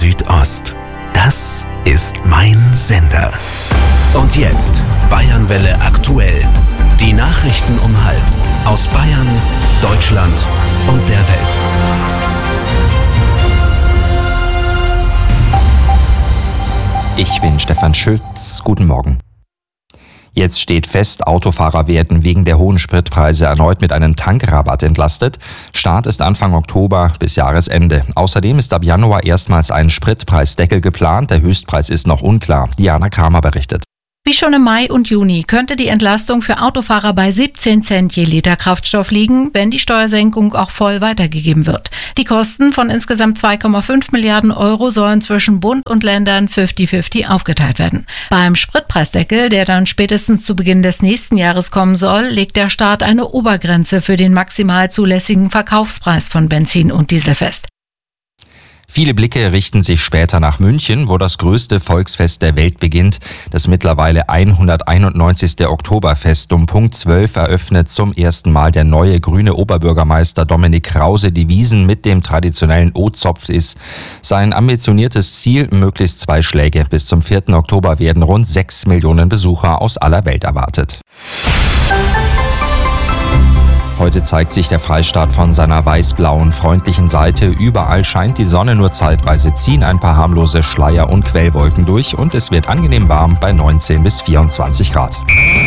Südost. Das ist mein Sender. Und jetzt Bayernwelle aktuell. Die Nachrichten um 12:30 aus Bayern, Deutschland und der Welt. Ich bin Stefan Schütz. Guten Morgen. Jetzt steht fest, Autofahrer werden wegen der hohen Spritpreise erneut mit einem Tankrabatt entlastet. Start ist Anfang Oktober bis Jahresende. Außerdem ist ab Januar erstmals ein Spritpreisdeckel geplant. Der Höchstpreis ist noch unklar. Diana Kramer berichtet. Wie schon im Mai und Juni könnte die Entlastung für Autofahrer bei 17 Cent je Liter Kraftstoff liegen, wenn die Steuersenkung auch voll weitergegeben wird. Die Kosten von insgesamt 2,5 Milliarden Euro sollen zwischen Bund und Ländern 50-50 aufgeteilt werden. Beim Spritpreisdeckel, der dann spätestens zu Beginn des nächsten Jahres kommen soll, legt der Staat eine Obergrenze für den maximal zulässigen Verkaufspreis von Benzin und Diesel fest. Viele Blicke richten sich später nach München, wo das größte Volksfest der Welt beginnt. Das mittlerweile 191. Oktoberfest um Punkt 12 eröffnet zum ersten Mal der neue grüne Oberbürgermeister Dominik Krause die Wiesn mit dem traditionellen O-Zopf ist. Sein ambitioniertes Ziel, möglichst 2 Schläge. Bis zum 4. Oktober werden rund 6 Millionen Besucher aus aller Welt erwartet. Heute zeigt sich der Freistaat von seiner weiß-blauen, freundlichen Seite. Überall scheint die Sonne, nur zeitweise ziehen ein paar harmlose Schleier- und Quellwolken durch und es wird angenehm warm bei 19 bis 24 Grad.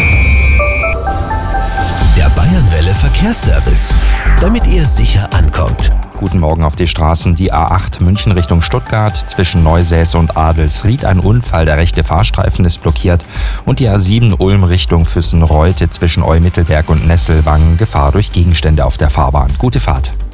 Der Bayernwelle Verkehrsservice, damit ihr sicher ankommt. Guten Morgen auf die Straßen. Die A8 München Richtung Stuttgart. Zwischen Neusäß und Adelsried ein Unfall. Der rechte Fahrstreifen ist blockiert. Und die A7 Ulm Richtung Füssen-Reute zwischen Eumittelberg und Nesselwangen. Gefahr durch Gegenstände auf der Fahrbahn. Gute Fahrt.